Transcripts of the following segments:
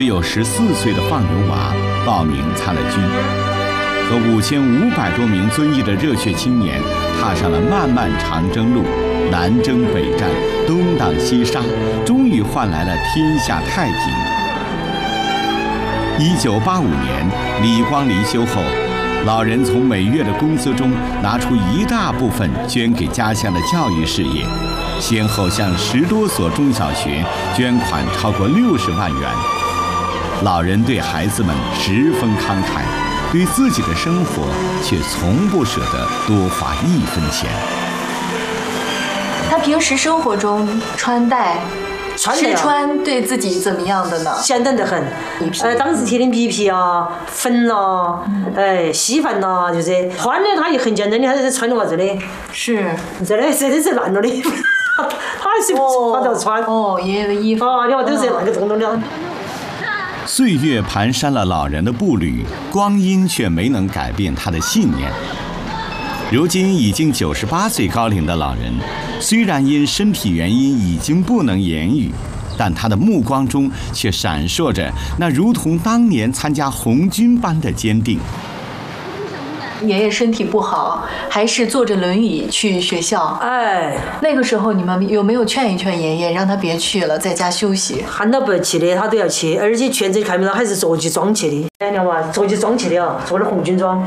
只有14岁的放牛娃报名参了军，和5500多名遵义的热血青年踏上了漫漫长征路，南征北战，东挡西杀，终于换来了天下太平。1985年，李光离休后，老人从每月的工资中拿出一大部分捐给家乡的教育事业，先后向10多所中小学捐款超过60万元。老人对孩子们十分慷慨，对自己的生活却从不舍得多花1分钱。 他平时生活中穿戴试穿对自己怎么样的呢？ 简单得很。当时贴的鼻皮啊、粉啊、稀饭呐，就是穿的他也很简单的，他是穿的话这里是这里真的是烂了的，他还是他都穿。 爷爷的衣服你看都是那个东东的。 岁月蹒跚了老人的步履，光阴却没能改变他的信念。如今已经98岁高龄的老人，虽然因身体原因已经不能言语，但他的目光中却闪烁着那如同当年参加红军般的坚定。 爷爷身体不好，还是坐着轮椅去学校。那个时候你们有没有劝一劝爷爷，让他别去了，在家休息？ 喊他不去的，他都要去，而且全身看不到，还是坐起装去的。你看嘛，坐起装去的啊，坐的红军装。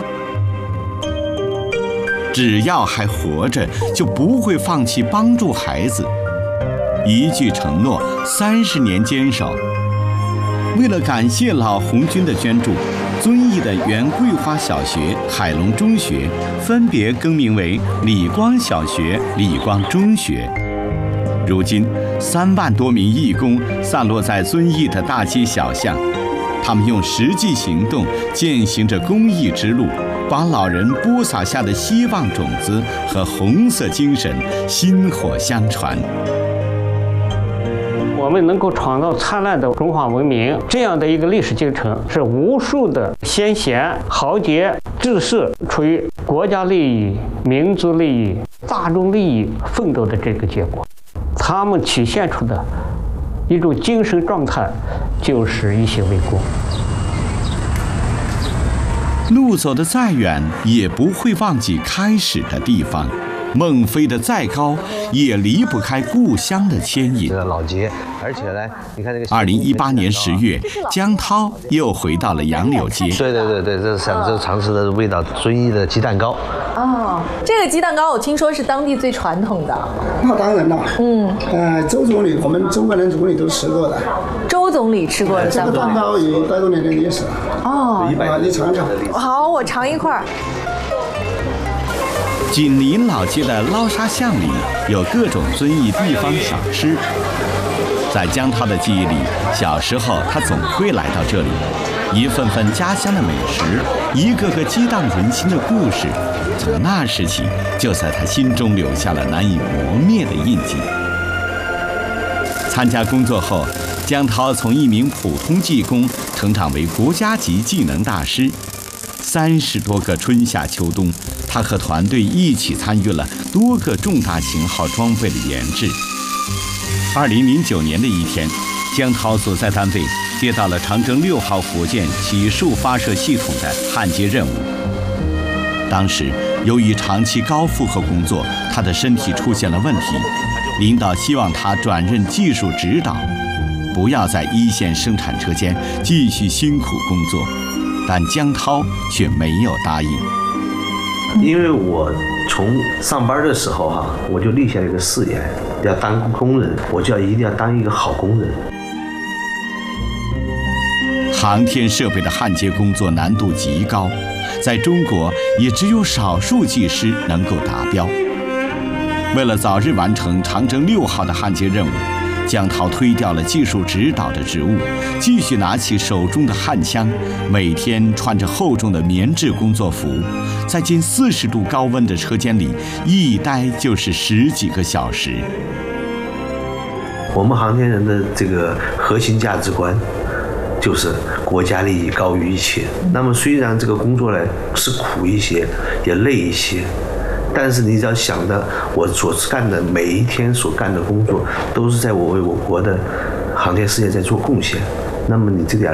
只要还活着，就不会放弃帮助孩子。一句承诺，30年坚守。为了感谢老红军的捐助，遵义的原桂花小学、海龙中学分别更名为李光小学、李光中学。如今3万多名义工散落在遵义的大街小巷，他们用实际行动践行着公益之路，把老人播撒下的希望种子和红色精神薪火相传。 我们能够创造灿烂的中华文明，这样的一个历史进程，是无数的先贤豪杰志士出于国家利益、民族利益、大众利益奋斗的这个结果。他们体现出的一种精神状态，就是一心为公。 路走得再远，也不会忘记开始的地方。梦飞得再高，也离不开故乡的牵引。 老街，而且呢，你看这个。 2018年10月，江涛又回到了杨柳街。 对，这是想尝试的味道，遵义的鸡蛋糕。 这个鸡蛋糕我听说是当地最传统的。 那当然了。周总理，我们中国人总理都吃过的。 周总理吃过的这个蛋糕有100多年的历史了。你尝尝。 好，我尝一块。 紧邻老街的捞沙巷里有各种遵义地方小吃。在江涛的记忆里，小时候他总会来到这里，一份份家乡的美食，一个个激荡人心的故事，从那时起就在他心中留下了难以磨灭的印记。参加工作后，江涛从一名普通技工成长为国家级技能大师。30多个春夏秋冬，他和团队一起参与了多个重大型号装备的研制。2009年的一天，江涛所在单位接到了长征6号火箭起束发射系统的焊接任务。当时由于长期高负荷工作，他的身体出现了问题，领导希望他转任技术指导，不要在一线生产车间继续辛苦工作。但江涛却没有答应， 因为我从上班的时候我就立下了一个誓言，要当工人，我就一定要当一个好工人。 航天设备的焊接工作难度极高，在中国也只有少数技师能够达标。为了早日完成长征6号的焊接任务，江涛推掉了技术指导的职务，继续拿起手中的焊枪，每天穿着厚重的棉质工作服，在近40度高温的车间里一待就是10几个小时。 我们航天人的这个核心价值观就是国家利益高于一切。那么虽然这个工作呢是苦一些，也累一些，但是你只要想的，我所干的每一天所干的工作，都是在我为我国的航天事业在做贡献。 那么你这点